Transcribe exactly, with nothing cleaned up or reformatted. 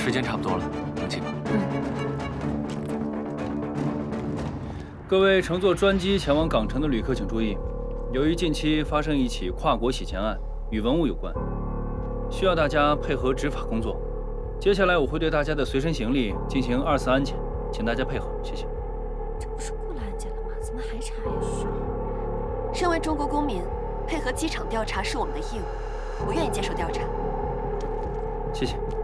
时间差不多了，能进吗？ 嗯。 各位乘坐专机前往港城的旅客请注意，由于近期发生一起跨国洗钱案，与文物有关，需要大家配合执法工作。接下来我会对大家的随身行李进行二次安检，请大家配合，谢谢。 这不是过了安检了吗？怎么还查呀？是。 身为中国公民，配合机场调查是我们的义务，我愿意接受调查。 谢谢。